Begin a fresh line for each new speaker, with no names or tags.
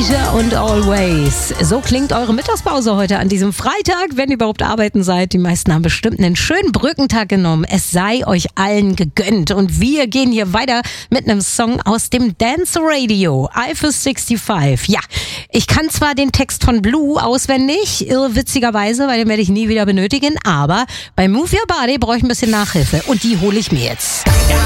Anastasia und Always. So klingt eure Mittagspause heute an diesem Freitag, wenn ihr überhaupt arbeiten seid. Die meisten haben bestimmt einen schönen Brückentag genommen. Es sei euch allen gegönnt. Und wir gehen hier weiter mit einem Song aus dem Dance Radio, Eiffel 65. Ja, ich kann zwar den Text von Blue auswendig, irrwitzigerweise, weil den werde ich nie wieder benötigen, aber bei Move Your Body brauche ich ein bisschen Nachhilfe und die hole ich mir jetzt.